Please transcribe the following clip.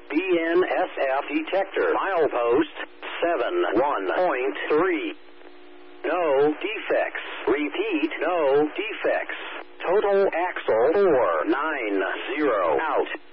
BNSF detector. Milepost 71.3. No defects. Repeat, no defects. Total axle 490 out.